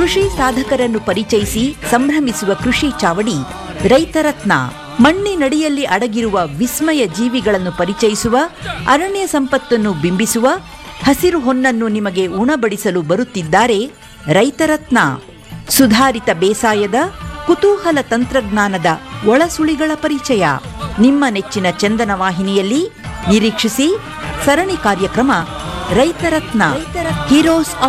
ಕೃಷಿ ಸಾಧಕರನ್ನು ಪರಿಚಯಿಸಿ ಸಂಭ್ರಮಿಸುವ ಕೃಷಿ ಚಾವಡಿ ರೈತರತ್ನ. ಮಣ್ಣಿನಡಿಯಲ್ಲಿ ಅಡಗಿರುವ ವಿಸ್ಮಯ ಜೀವಿಗಳನ್ನು ಪರಿಚಯಿಸುವ, ಅರಣ್ಯ ಸಂಪತ್ತನ್ನು ಬಿಂಬಿಸುವ, ಹಸಿರು ಹೊನ್ನನ್ನು ನಿಮಗೆ ಉಣಬಡಿಸಲು ಬರುತ್ತಿದ್ದಾರೆ ರೈತರತ್ನ. ಸುಧಾರಿತ ಬೇಸಾಯದ ಕುತೂಹಲ ತಂತ್ರಜ್ಞಾನದ ಒಳಸುಳಿಗಳ ಪರಿಚಯ ನಿಮ್ಮ ನೆಚ್ಚಿನ ಚಂದನ ವಾಹಿನಿಯಲ್ಲಿ. ನಿರೀಕ್ಷಿಸಿ ಸರಣಿ ಕಾರ್ಯಕ್ರಮ ರೈತರತ್ನ, ಹೀರೋಸ್